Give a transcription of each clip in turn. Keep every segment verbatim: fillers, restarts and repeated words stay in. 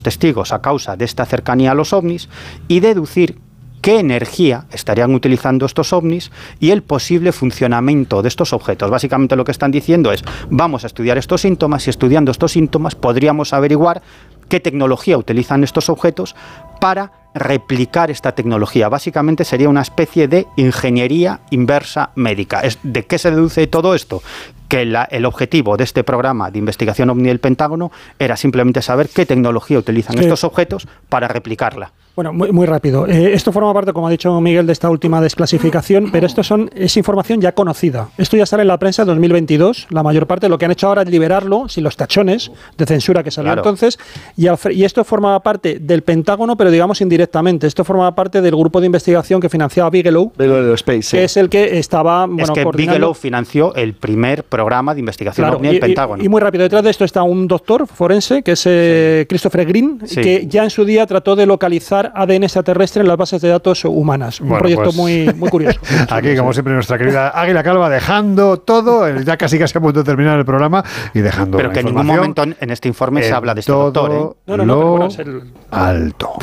testigos a causa de esta cercanía a los ovnis y deducir qué energía estarían utilizando estos ovnis y el posible funcionamiento de estos objetos. Básicamente lo que están diciendo es, vamos a estudiar estos síntomas y estudiando estos síntomas podríamos averiguar qué tecnología utilizan estos objetos para replicar esta tecnología. Básicamente sería una especie de ingeniería inversa médica. ¿De qué se deduce todo esto? Que la, el objetivo de este programa de investigación OVNI del Pentágono era simplemente saber qué tecnología utilizan sí. estos objetos para replicarla. Bueno, muy, muy rápido. Eh, esto forma parte, como ha dicho Miguel, de esta última desclasificación, pero esto son, es información ya conocida. Esto ya sale en la prensa en dos mil veintidós. La mayor parte, lo que han hecho ahora es liberarlo, sin los tachones de censura que salió claro. entonces, y, al, y esto formaba parte del Pentágono, pero digamos indirectamente. Esto formaba parte del grupo de investigación que financiaba Bigelow, Bigelow Space, que sí. es el que estaba bueno, Es que coordinando. Bigelow financió el primer programa de investigación Claro, OVNI y, del Pentágono. Y, y muy rápido, detrás de esto está un doctor forense, que es eh, sí. Christopher Green, sí. que ya en su día trató de localizar A D N extraterrestre en las bases de datos humanas. Un bueno, proyecto pues, muy, muy curioso. Aquí, como siempre, nuestra querida Águila Calva dejando todo, ya casi casi a punto de terminar el programa y dejando Pero que en ningún momento en este informe se habla de este doctor, ¿eh? No, no, no, pero bueno, es el... alto.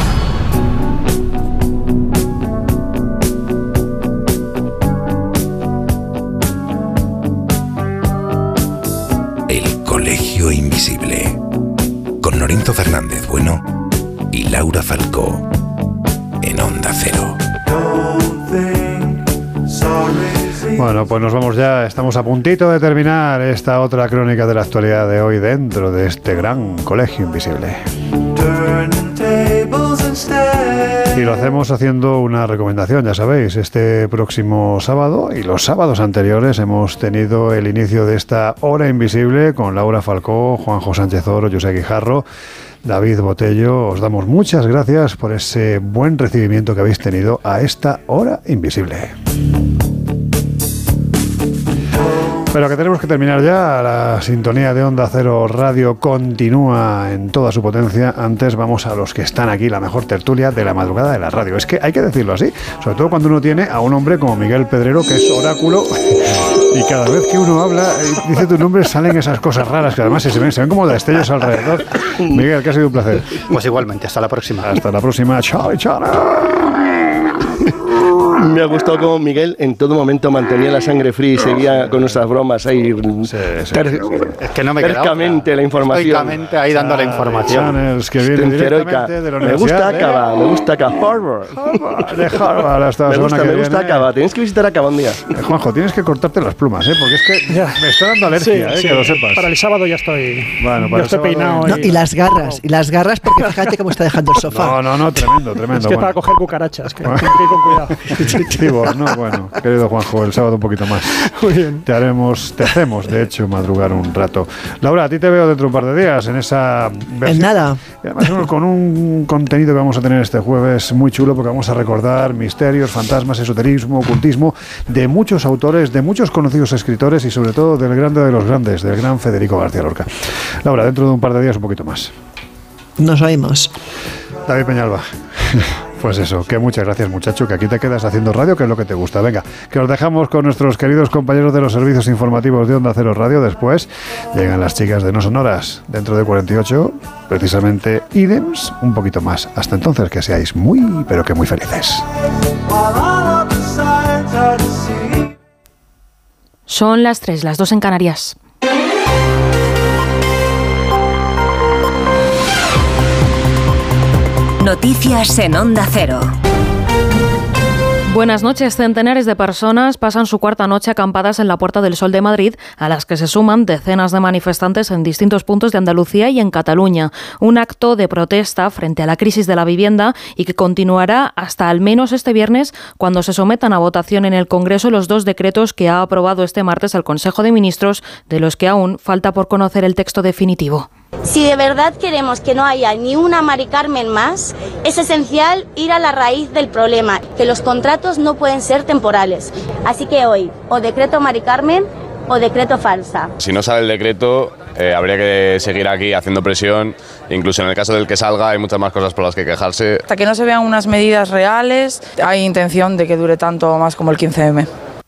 El Colegio Invisible, con Lorenzo Fernández Bueno y Laura Falcó, en Onda Cero. Bueno, pues nos vamos ya, estamos a puntito de terminar esta otra crónica de la actualidad de hoy dentro de este gran Colegio Invisible. Y lo hacemos haciendo una recomendación, ya sabéis, este próximo sábado y los sábados anteriores hemos tenido el inicio de esta Hora Invisible con Laura Falcó, Juanjo Sánchez Oro, José Guijarro, David Botello. Os damos muchas gracias por ese buen recibimiento que habéis tenido a esta Hora Invisible. Pero que tenemos que terminar ya. La sintonía de Onda Cero Radio continúa en toda su potencia. Antes vamos a los que están aquí, la mejor tertulia de la madrugada de la radio. Es que hay que decirlo así, sobre todo cuando uno tiene a un hombre como Miguel Pedrero, que es oráculo, y cada vez que uno habla y dice tu nombre salen esas cosas raras que además se ven, se ven como destellos alrededor. Miguel, que ha sido un placer. Pues igualmente, hasta la próxima. Hasta la próxima. Chao, chao. Me ha gustado cómo Miguel en todo momento mantenía la sangre fría y seguía con nuestras bromas ahí. Sí, sí, ter- sí. Es que no me tercamente la información. Tercamente ahí dando la información. Que viene directamente de la me gusta de... Acaba, me gusta Acaba. Harvard. Harvard. De Harvard hasta la me gusta, que me gusta Acaba. Tenéis que visitar Acaba un día. Eh, Juanjo, tienes que cortarte las plumas, ¿eh? Porque es que ya. me está dando alergia, sí, eh, sí. que lo sepas. Para el sábado ya estoy. Bueno, para ya estoy peinado. No, y... y las garras, y las garras, porque fíjate cómo está dejando el sofá. No, no, no, tremendo, tremendo. Es que bueno. para coger cucarachas, que hay que ir con cuidado. Chivo, no, bueno, querido Juanjo, el sábado un poquito más. Muy bien. Te haremos, te hacemos, de hecho, madrugar un rato. Laura, a ti te veo dentro de un par de días en esa versión. En nada. Y además con un contenido que vamos a tener este jueves muy chulo, porque vamos a recordar misterios, fantasmas, esoterismo, ocultismo, de muchos autores, de muchos conocidos escritores y sobre todo del grande de los grandes, del gran Federico García Lorca. Laura, dentro de un par de días un poquito más. Nos oímos. David Peñalba. Pues eso, que muchas gracias, muchacho, que aquí te quedas haciendo radio, que es lo que te gusta. Venga, que os dejamos con nuestros queridos compañeros de los servicios informativos de Onda Cero Radio. Después llegan las chicas de No Sonoras dentro de cuarenta y ocho, precisamente ídems, un poquito más. Hasta entonces, que seáis muy, pero que muy felices. Son las tres, las dos en Canarias. Noticias en Onda Cero. Buenas noches. Centenares de personas pasan su cuarta noche acampadas en la Puerta del Sol de Madrid, a las que se suman decenas de manifestantes en distintos puntos de Andalucía y en Cataluña. Un acto de protesta frente a la crisis de la vivienda y que continuará hasta al menos este viernes, cuando se sometan a votación en el Congreso los dos decretos que ha aprobado este martes el Consejo de Ministros, de los que aún falta por conocer el texto definitivo. Si de verdad queremos que no haya ni una Mari Carmen más, es esencial ir a la raíz del problema, que los contratos no pueden ser temporales. Así que hoy, o decreto Mari Carmen o decreto falsa. Si no sale el decreto, eh, habría que seguir aquí haciendo presión. Incluso en el caso del que salga, hay muchas más cosas por las que quejarse. Hasta que no se vean unas medidas reales, hay intención de que dure tanto más como el quince eme.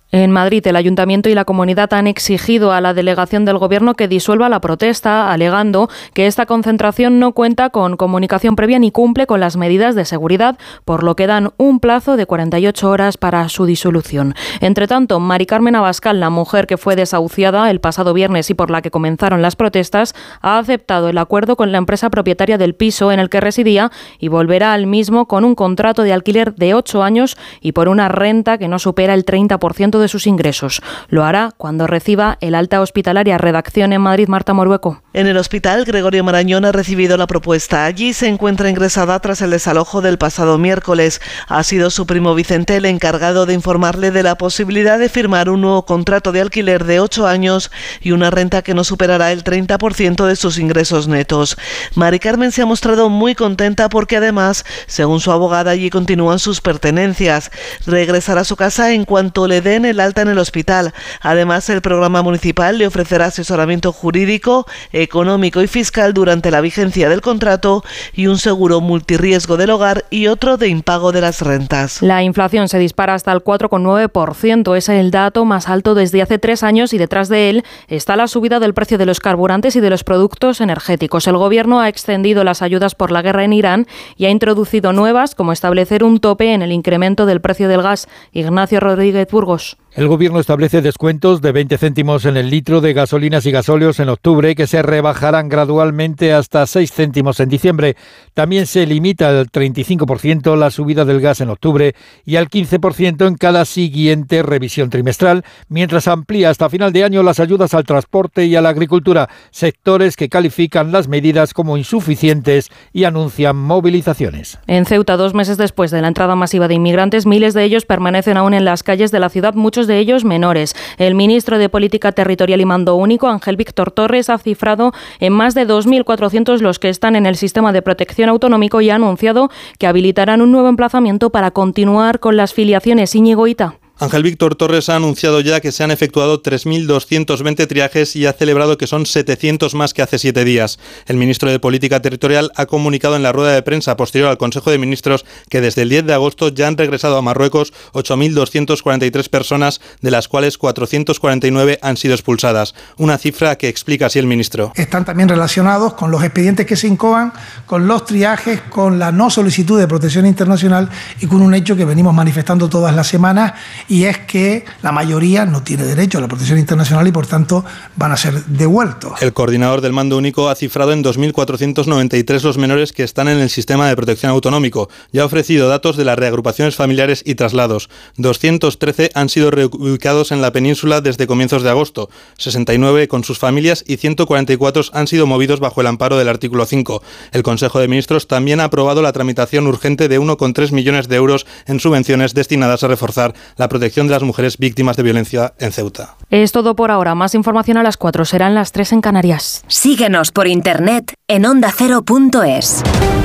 En Madrid, el Ayuntamiento y la Comunidad han exigido a la delegación del Gobierno que disuelva la protesta, alegando que esta concentración no cuenta con comunicación previa ni cumple con las medidas de seguridad, por lo que dan un plazo de cuarenta y ocho horas para su disolución. Entre tanto, Mari Carmen Abascal, la mujer que fue desahuciada el pasado viernes y por la que comenzaron las protestas, ha aceptado el acuerdo con la empresa propietaria del piso en el que residía y volverá al mismo con un contrato de alquiler de ocho años y por una renta que no supera el treinta por ciento de sus ingresos. Lo hará cuando reciba el alta hospitalaria. Redacción en Madrid, Marta Morueco. En el hospital, Gregorio Marañón ha recibido la propuesta. Allí se encuentra ingresada tras el desalojo del pasado miércoles. Ha sido su primo Vicente el encargado de informarle de la posibilidad de firmar un nuevo contrato de alquiler de ocho años y una renta que no superará el treinta por ciento de sus ingresos netos. Mari Carmen se ha mostrado muy contenta porque además, según su abogada, allí continúan sus pertenencias. Regresará a su casa en cuanto le den el alta en el hospital. Además, el programa municipal le ofrecerá asesoramiento jurídico, económico y fiscal durante la vigencia del contrato y un seguro multirriesgo del hogar y otro de impago de las rentas. La inflación se dispara hasta el cuatro coma nueve por ciento. Es el dato más alto desde hace tres años y detrás de él está la subida del precio de los carburantes y de los productos energéticos. El Gobierno ha extendido las ayudas por la guerra en Irán y ha introducido nuevas, como establecer un tope en el incremento del precio del gas. Ignacio Rodríguez Burgos. El Gobierno establece descuentos de veinte céntimos en el litro de gasolinas y gasóleos en octubre, que se rebajarán gradualmente hasta seis céntimos en diciembre. También se limita al treinta y cinco por ciento la subida del gas en octubre y al quince por ciento en cada siguiente revisión trimestral, mientras amplía hasta final de año las ayudas al transporte y a la agricultura, sectores que califican las medidas como insuficientes y anuncian movilizaciones. En Ceuta, dos meses después de la entrada masiva de inmigrantes, miles de ellos permanecen aún en las calles de la ciudad, muchos de ellos menores. El ministro de Política Territorial y Mando Único, Ángel Víctor Torres, ha cifrado en más de dos mil cuatrocientos los que están en el sistema de protección autonómico y ha anunciado que habilitarán un nuevo emplazamiento para continuar con las filiaciones. Íñigo Ita. Ángel Víctor Torres ha anunciado ya que se han efectuado tres mil doscientos veinte triajes y ha celebrado que son setecientos más que hace siete días. El ministro de Política Territorial ha comunicado en la rueda de prensa posterior al Consejo de Ministros que desde el diez de agosto ya han regresado a Marruecos ocho mil doscientas cuarenta y tres personas, de las cuales cuatrocientas cuarenta y nueve han sido expulsadas. Una cifra que explica así el ministro. Están también relacionados con los expedientes que se incoan, con los triajes, con la no solicitud de protección internacional y con un hecho que venimos manifestando todas las semanas, y es que la mayoría no tiene derecho a la protección internacional y por tanto van a ser devueltos. El coordinador del Mando Único ha cifrado en dos mil cuatrocientos noventa y tres los menores que están en el sistema de protección autonómico y ha ofrecido datos de las reagrupaciones familiares y traslados. doscientos trece han sido reubicados en la península desde comienzos de agosto, sesenta y nueve con sus familias y ciento cuarenta y cuatro han sido movidos bajo el amparo del artículo cinco. El Consejo de Ministros también ha aprobado la tramitación urgente de uno coma tres millones de euros en subvenciones destinadas a reforzar la protección de las mujeres víctimas de violencia en Ceuta. Es todo por ahora. Más información a las cuatro. Serán las tres en Canarias. Síguenos por internet en onda cero punto es.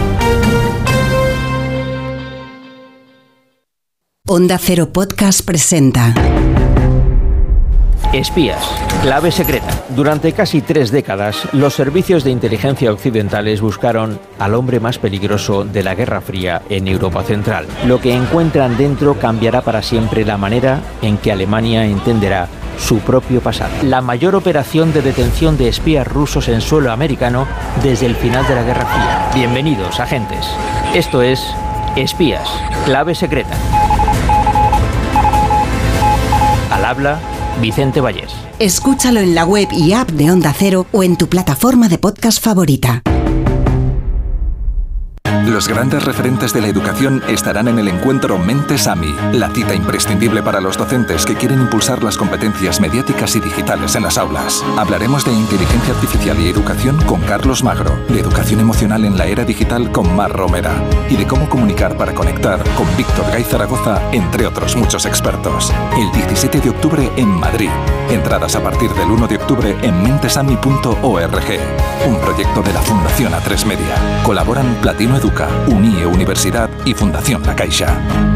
Onda Cero Podcast presenta Espías, clave secreta. Durante casi tres décadas, los servicios de inteligencia occidentales buscaron al hombre más peligroso de la Guerra Fría en Europa Central. Lo que encuentran dentro cambiará para siempre la manera en que Alemania entenderá su propio pasado. La mayor operación de detención de espías rusos en suelo americano desde el final de la Guerra Fría. Bienvenidos, agentes. Esto es Espías, clave secreta. Al habla Vicente Vallés. Escúchalo en la web y app de Onda Cero o en tu plataforma de podcast favorita. Los grandes referentes de la educación estarán en el encuentro Mentes AMI, la cita imprescindible para los docentes que quieren impulsar las competencias mediáticas y digitales en las aulas. Hablaremos de inteligencia artificial y educación con Carlos Magro, de educación emocional en la era digital con Mar Romera y de cómo comunicar para conectar con Víctor Gay Zaragoza, entre otros muchos expertos. El diecisiete de octubre en Madrid. Entradas a partir del uno de octubre en mentesami punto org. Un proyecto de la Fundación A tres Media. Colaboran Platino Educa, Unie Universidad y Fundación La Caixa.